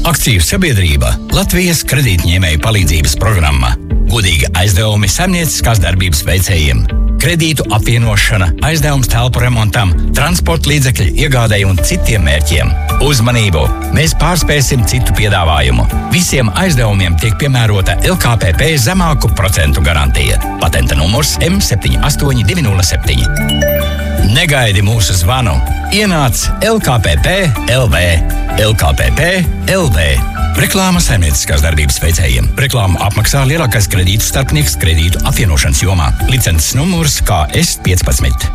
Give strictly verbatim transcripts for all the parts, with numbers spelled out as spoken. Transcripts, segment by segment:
Akciju sabiedrība Latvijas kredītņēmēju palīdzības programma. Godīgi aizdevumi saimnieciskās darbības veicējiem. Kredītu apvienošana, aizdevums telpu remontam, transporta līdzekļu iegādei un citiem mērķiem. Uzmanību! Mēs pārspēsim citu piedāvājumu. Visiem aizdevumiem tiek piemērota L K P P zemāku procentu garantija. Patenta numurs M septiņi astoņi divi nulle septiņi. Negaidi mūsu zvanu. Ienāc L K P P L V. L K P P L V. Reklāma saimnieciskās darbības veicējiem. Reklāmu apmaksā lielākais kredītu starpnieks kredītu apvienošanas jomā. Licences numurs K S piecpadsmit.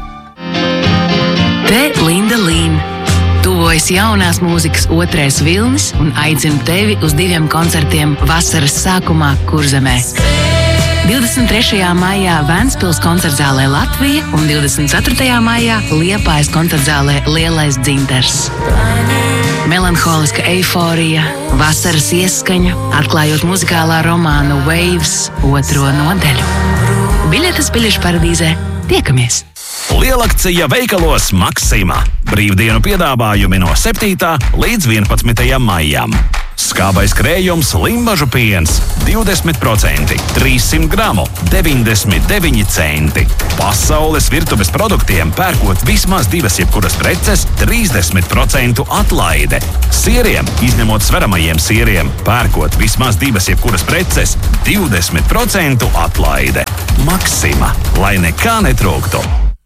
Te Linda Līn. Tuvojas jaunās mūzikas otrais vilnis un aicinu tevi uz diviem koncertiem vasaras sākumā Kurzemē. divdesmit trešajā maijā Ventspils koncertzālē Latvija un divdesmit ceturtajā maijā Liepājas koncertzālē Lielais dzintars. Melanholiska eiforija, vasaras ieskaņa, atklājot muzikālā romāna Waves otro nodaļu. Biļetes Biļešu paradīzē. Tiekamies! Lielakcija veikalos Maksima. Brīvdienu piedāvājumi no septītā līdz vienpadsmitajam maijam. Skābais krējums Limbažu piens divdesmit procenti, trīssimt gramu, deviņdesmit deviņi centi. Pasaules virtuves produktiem pērkot vismaz divas jebkuras preces, trīsdesmit procentu atlaide. Sieriem, izņemot sveramajiem sieriem, pērkot vismaz divas jebkuras preces, divdesmit procentu atlaide. Maksima, lai nekā netrūktu.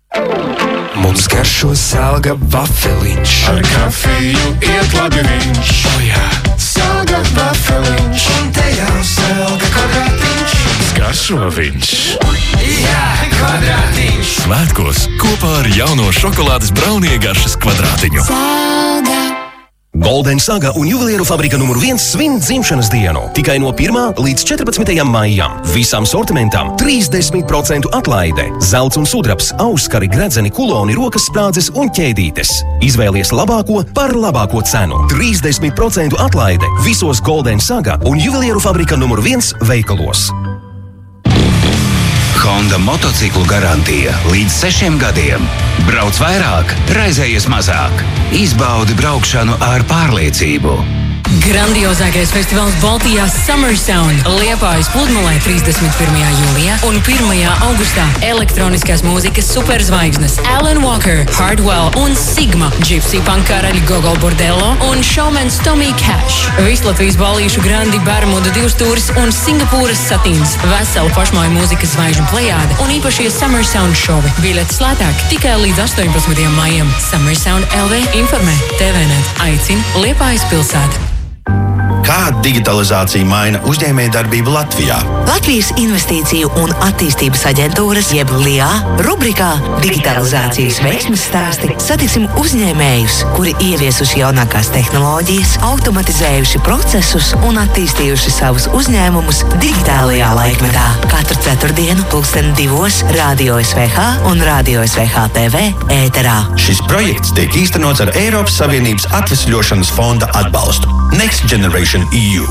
Mums garšo selga vafeliņš. Ar kafiju iet labi viņš. O jā, Selga vafeliņš. un te jau selga kvadrātiņš. Garšo viņš. Jā, kvadrātiņš. Svētkos kopā ar jauno šokolādes braunie garšas kvadrātiņu. Selga. Golden Saga un juvelieru fabrika numur viens svin dzimšanas dienu. Tikai no pirmā līdz četrpadsmitajam maijam. Visam sortimentam trīsdesmit procentu atlaide. Zelts un sudrabs, auskari, gredzeni, kuloni, rokas sprādzes un ķēdītes. Izvēlies labāko par labāko cenu. trīsdesmit procentu atlaide visos Golden Saga un juvelieru fabrika numur viens veikalos. Honda motociklu garantija līdz sešiem gadiem. Brauc vairāk, raizējies mazāk. Izbaudi braukšanu ar pārliecību. Grandiozākais festivāls Baltijā Summer Sound Liepājas pludmalē trīsdesmit pirmajā jūlijā un pirmajā augustā elektroniskās mūzikas superzvaigznes Alan Walker, Hardwell un Sigma, Gypsy Punk karaļi Gogo Bordello un showmans Tommy Cash. Vislatvijas balīšu Grandi Bermuda divstūris un Singapūras satīns. Vesela pašmāju mūzikas zvaigžņu plejāde un īpašie Summer Sound šovi. Biļetes lētāk tikai līdz astoņpadsmitajam maijam. Summer Sound L V informē T V net. Aicina Liepājas pilsēta. Kā digitalizācija maina uzņēmējdarbību Latvijā? Latvijas Investīciju un attīstības aģentūras jeb L I A rubrikā Digitalizācijas veiksmes stāsti satiksim uzņēmējus, kuri ieviesuši jaunākās tehnoloģijas, automatizējuši procesus un attīstījuši savus uzņēmumus digitālajā laikmetā. Katru ceturtdienu pulksten divos Radio S V H un Radio S V H T V ēterā. Šis projekts tiek īstenots ar Eiropas Savienības atvesļošanas fonda atbalstu. Next Generation E U.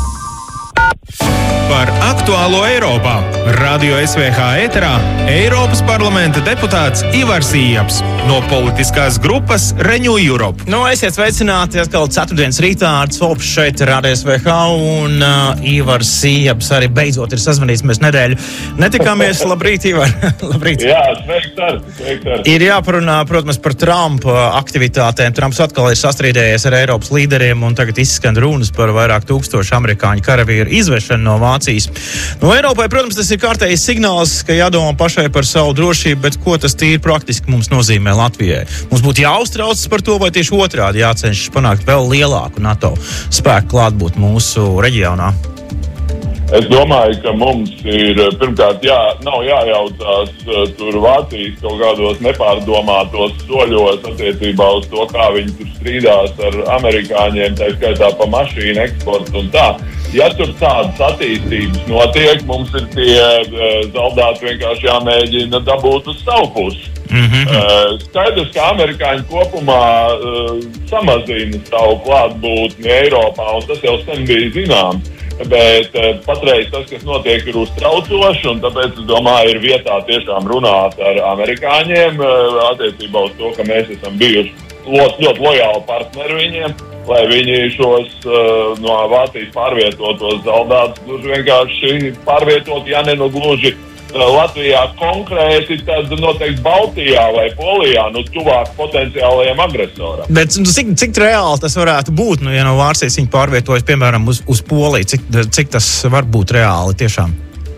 Par aktuālo Eiropā. Radio S V H ēterā Eiropas parlamenta deputāts Ivars Ieps no politiskās grupas Renew Europe. Nu, esiet sveicināti atkal ceturtdienas rītā ar Cvolps šeit Radio S V H un uh, Ivars Ieps arī beidzot ir sazvanīts. Mēs nedēļu netikāmies. Labrīt, Ivar. Labrīt. Jā, sveiks ar, sveiks ar. Ir jāparunā, protams, par Trumpa aktivitātēm. Trumps atkal ir sastrīdējies ar Eiropas līderiem un tagad izskan runas par vairāk tūkstošu amerikāņu karavīru izvešanu no Vācijas. No Eiropai, protams, tas ir kārtējs signāls, ka jādomā pašai par savu drošību, bet ko tas tīri praktiski mums nozīmē Latvijai? Mums būtu jāuztraucas par to, vai tieši otrādi jācenšas panākt vēl lielāku NATO spēku klātbūt mūsu reģionā? Es domāju, ka mums ir, pirmkārt, jā, nav jājaucās tur Vācijas kaut kādos nepārdomātos soļos attiecībā uz to, kā viņi tur strīdās ar amerikāņiem, tā skaitā pa mašīnu eksportu un tā. Ja tur tādas attīstības notiek, mums ir tie zaldāti vienkārši jāmēģina dabūt uz savu pusi. Mm-hmm. Uh, skaidrs, ka amerikāņi kopumā uh, samazina savu klātbūtni Eiropā, un tas jau sen bija zināms. Bet uh, patreiz tas, kas notiek, ir uztraucoši, un tāpēc, es domāju, ir vietā tiešām runāt ar amerikāņiem uh, attiecībā uz to, ka mēs esam bijuši ļoti, ļoti lojāli partneri viņiem. lai viņi šos uh, no Vācijas pārvietotos zaldātus gluži vienkārši pārvietot, ja ne no gluži Latvijā konkrēti, tad noteikti Baltijā vai Polijā, nu, tuvāk potenciālajiem agresoram. Bet cik, cik reāli tas varētu būt, nu, ja no Vācijas viņi pārvietojas, piemēram, uz, uz Poliju, cik, cik tas var būt reāli tiešām?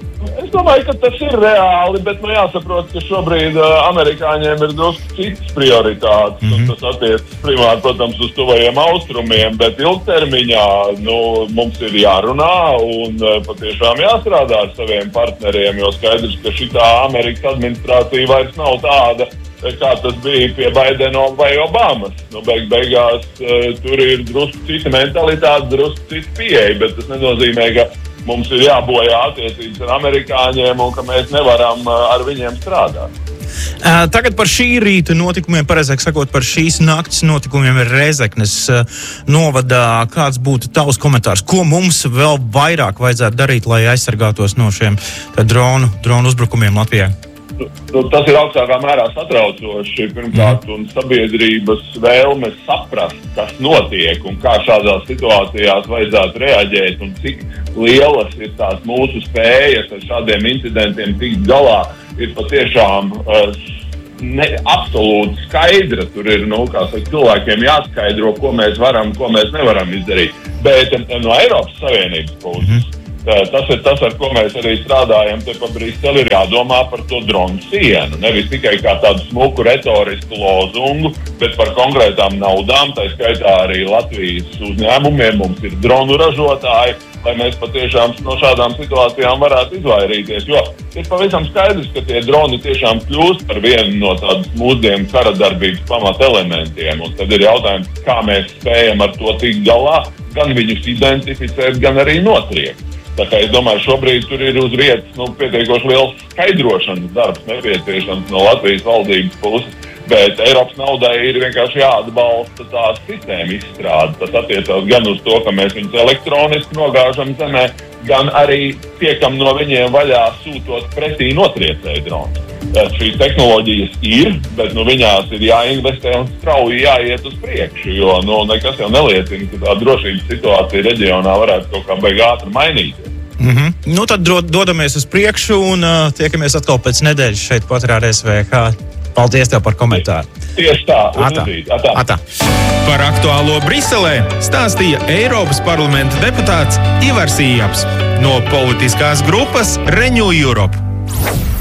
Es domāju, ka tas ir reāli, bet nu, jāsaprot, ka šobrīd uh, amerikāņiem ir drusku citas prioritātes. Mm-hmm. Un tas attiecas primāri, protams, uz tuvajiem austrumiem, bet ilgtermiņā nu, mums ir jārunā un uh, patiešām jāstrādā ar saviem partneriem, jo skaidrs, ka šitā Amerikas administrācija vairs nav tāda, kā tas bija pie Baidena vai Obamas. Nu, beig beigās uh, tur ir drusku cita mentalitāte, drusku cita pieeja, bet tas nenozīmē, ka mums ir jābojā attiecības ar amerikāņiem un ka mēs nevaram ar viņiem strādāt. Uh, tagad par šī rīta notikumiem, pareizāk sakot, par šīs nakts notikumiem Rēzeknes uh, novadā. Kāds būtu tavs komentārs? Ko mums vēl vairāk vajadzētu darīt, lai aizsargātos no šiem dronu, dronu uzbrukumiem Latvijā? Nu, tas ir augstākā mērā satraucoši, pirmkārt, un sabiedrības vēlme saprast, kas notiek un kā šādās situācijās vajadzētu reaģēt un cik lielas ir tās mūsu spējas ar šādiem incidentiem tikt galā, ir patiešām uh, ne, absolūti skaidra. Tur ir, nu, kā saka, cilvēkiem jāskaidro, ko mēs varam, ko mēs nevaram izdarīt. Bet no Eiropas Savienības puses, tas ir tas, ar ko mēs arī strādājam. Te pa Briseli ir jādomā par to dronu sienu. Nevis tikai kā tādu smuku retorisku lozungu, bet par konkrētām naudām. Tā skaitā arī Latvijas uzņēmumiem mums ir dronu ražotāji, lai mēs patiešām no šādām situācijām varētu izvairīties. Jo ir pavisam skaidrs, ka tie droni tiešām kļūst par vienu no tādas mūsdienu kara darbības pamatelementiem. Un tad ir jautājums, kā mēs spējam ar to tikt galā, gan viņus identificēt, gan arī notriekt. Tā kā es domāju, šobrīd tur ir uz vietas nu, pietiekoši liels skaidrošanas darbs nepieciešams no Latvijas valdības puses, bet Eiropas naudai ir vienkārši jāatbalsta tā sistēma izstrāde. Tas attiecās gan uz to, ka mēs viņus elektroniski nogāžam zemē, gan arī tiekam no viņiem vaļā sūtot pretī notriecēju dronu. Šīs tehnoloģijas ir, bet nu, viņās ir jāinvestē un strauji jāiet uz priekšu, jo nu, nekas jau neliecina, ka tā drošības situācija reģionā varētu kaut kā beig ātri mainīties. Mm-hmm. Nu tad dodamies uz priekšu un uh, tiekamies atkal pēc nedēļas šeit pat ar S V H. Paldies tev par komentāru. Tieši tā. Atā. Atā. Atā. Par aktuālo Briselē stāstīja Eiropas parlamenta deputāts Ivars Ījāps no politiskās grupas Renew Europe.